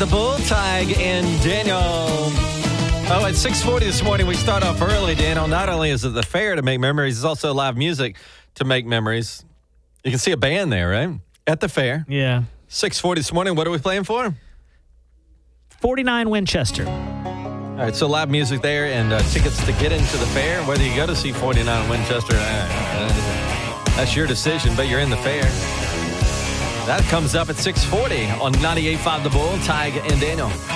the Bull, Tig, and Daniel. Oh, at 6:40 this morning, we start off early, Daniel. Not only is it the fair to make memories, it's also live music to make memories. You can see a band there, right? At the fair. Yeah. 6:40 this morning. What are we playing for? 49 Winchester. All right, so live music there and tickets to get into the fair. Whether you go to see 49 Winchester, that's your decision, but you're in the fair. That comes up at 6:40 on 98.5 The Bull, Tig and Daniel.